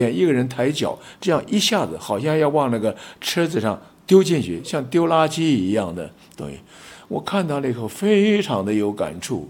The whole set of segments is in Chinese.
一个人抬脚，这样一下子好像要往那个车子上丢进去，像丢垃圾一样的东西。我看到了以后非常的有感触。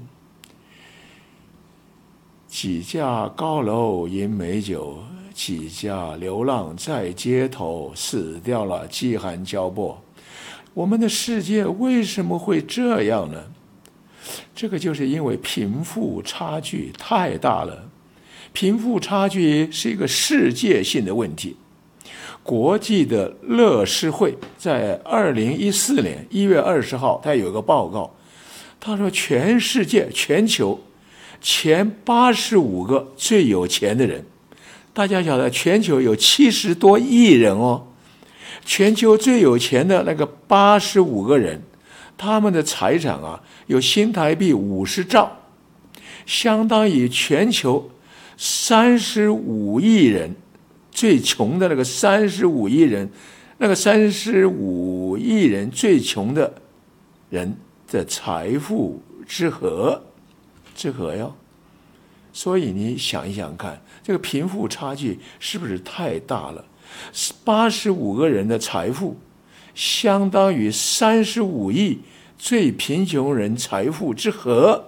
几架高楼饮美酒，几架流浪在街头，死掉了饥寒交迫。我们的世界为什么会这样呢？这个就是因为贫富差距太大了。贫富差距是一个世界性的问题。国际的乐施会在2014年1月20号，他有一个报告，他说全世界全球前85个最有钱的人，大家晓得全球有70多亿人哦，全球最有钱的那个85个人，他们的财产啊有新台币50兆，相当于全球35亿人，最穷的那个35亿人，那个35亿人最穷的人的财富之和哟。所以你想一想看，这个贫富差距是不是太大了？85个人的财富相当于35亿最贫穷人财富之和。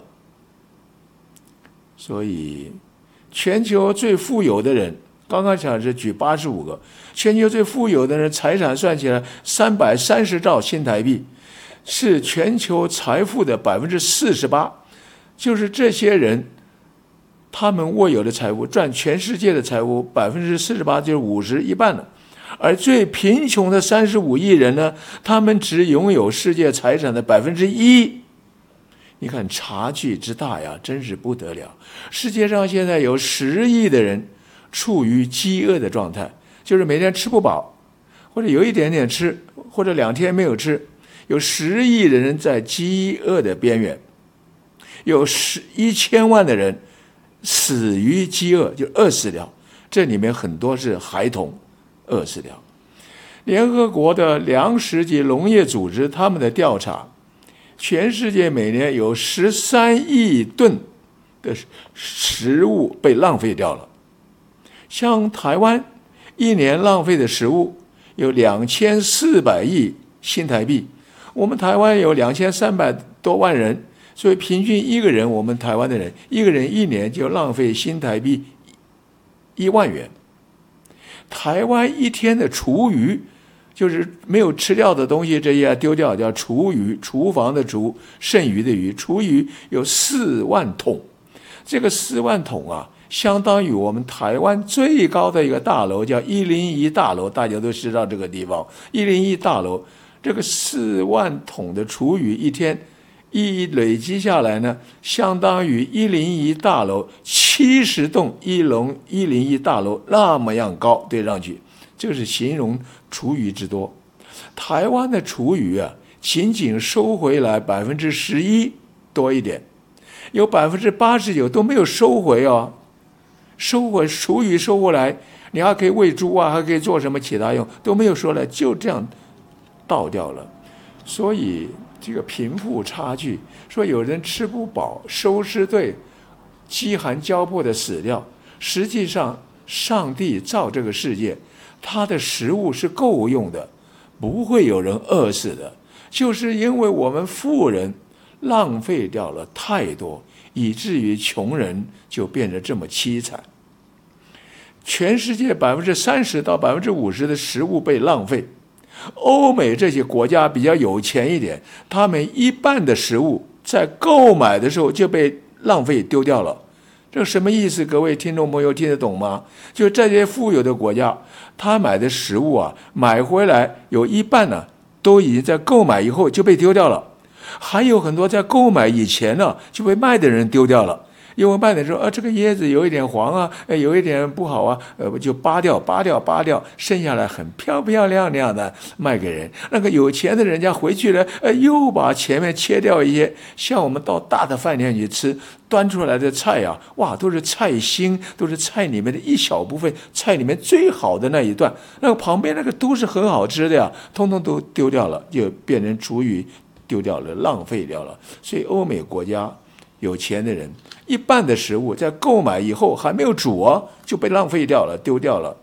所以全球最富有的人，刚刚讲是举85个，全球最富有的人财产算起来330兆新台币，是全球财富的48%，就是这些人他们握有的财富占全世界的财富48%，就是一半了。而最贫穷的35亿人呢，他们只拥有世界财产的1%。你看差距之大呀，真是不得了。世界上现在有10亿的人处于饥饿的状态，就是每天吃不饱，或者有一点点吃，或者2天没有吃，有10亿的人在饥饿的边缘，有1000万的人死于饥饿，就饿死了。这里面很多是孩童饿死了。联合国的粮食及农业组织他们的调查，全世界每年有13亿吨的食物被浪费掉了。像台湾一年浪费的食物有2400亿新台币，我们台湾有2300多万人，所以平均一个人，我们台湾的人一个人一年就浪费新台币1万元。台湾一天的厨余，就是没有吃掉的东西，这些丢掉叫厨余，厨房的厨，剩余的余，厨余有4万桶。这个4万桶啊，相当于我们台湾最高的一个大楼叫101大楼，大家都知道这个地方。101大楼这个4万桶的厨余一天一累积下来呢，相当于101大楼70栋101大楼那么样高，对上去，这是形容厨余之多。台湾的厨余啊，仅仅收回来11%多一点，有89%都没有收回哦。收回厨余收回来，你还可以喂猪啊，还可以做什么其他用，都没有说了，就这样倒掉了。所以这个贫富差距，说有人吃不饱，收尸队饥寒交迫的死掉，实际上上帝造这个世界，他的食物是够用的，不会有人饿死的，就是因为我们富人浪费掉了太多，以至于穷人就变得这么凄惨。全世界30%到50%的食物被浪费，欧美这些国家比较有钱一点，他们一半的食物在购买的时候就被浪费丢掉了。这什么意思？各位听众朋友听得懂吗？就这些富有的国家，他买的食物啊，买回来有一半呢，都已经在购买以后就被丢掉了，还有很多在购买以前呢就被卖的人丢掉了。因为卖的时候这个椰子有一点黄啊，有一点不好啊，就扒掉，剩下来很漂漂亮亮的卖给人。那个有钱的人家回去了，又把前面切掉一些。像我们到大的饭店去吃，端出来的菜啊，哇，都是菜心，都是菜里面的一小部分，菜里面最好的那一段，那个旁边那个都是很好吃的呀，通通都丢掉了，就变成厨余丢掉了，浪费掉了。所以欧美国家有钱的人一半的食物在购买以后还没有煮就被浪费掉了，丢掉了。